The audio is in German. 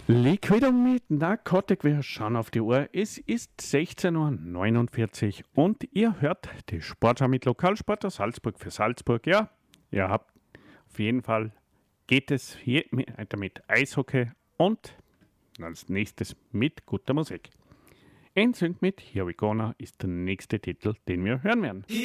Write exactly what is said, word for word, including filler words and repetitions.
Liquid mit Narkotik, wir schauen auf die Uhr. Es ist sechzehn Uhr neunundvierzig und ihr hört die Sportschau mit Lokalsport aus Salzburg für Salzburg. Ja, ihr habt auf jeden Fall, geht es hier weiter mit Eishockey und als nächstes mit guter Musik. N Sync mit Here We Go Now ist der nächste Titel, den wir hören werden.